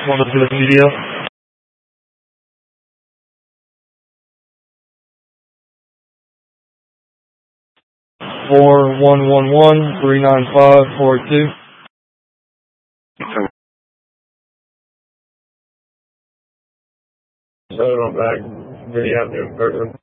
Want to see the video? 4111-39542. So back video in person.